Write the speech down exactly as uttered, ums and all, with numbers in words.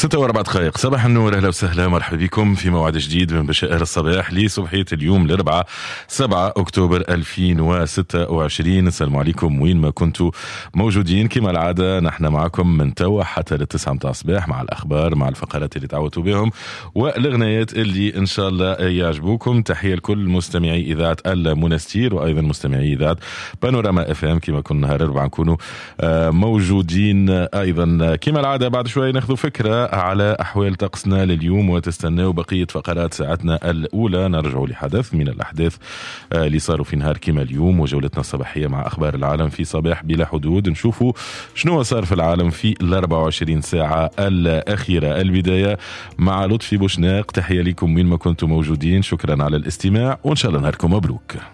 ستة وأربع دقائق صباح النور، أهلا وسهلا، مرحبا بكم في موعد جديد من بشائر الصباح لصبحية اليوم الأربعاء سبعة أكتوبر ألفين وستة وعشرين. السلام عليكم وين ما كنتوا موجودين، كما العادة نحن معكم من توا حتى للتسعة متاع الصباح مع الأخبار، مع الفقرات اللي تعودتوا بهم والأغنيات اللي إن شاء الله يعجبوكم. تحية لكل مستمعي إذاعة المنستير وأيضا مستمعي إذاعة بانوراما اف ام. كما كنا نهار الأربعاء نكونوا موجودين أيضا كما العادة. بعد شوي ناخذ فكرة على أحوال طقسنا لليوم وتستناو بقية فقرات ساعتنا الأولى. نرجع لحدث من الأحداث اللي صاروا في نهار كما اليوم، وجولتنا الصباحية مع أخبار العالم في صباح بلا حدود. نشوفوا شنو صار في العالم في الأربع وعشرين ساعة الأخيرة. البداية مع لطفي بوشناق. تحية لكم وين ما كنتم موجودين، شكرا على الاستماع وإن شاء الله نهاركم مبروك.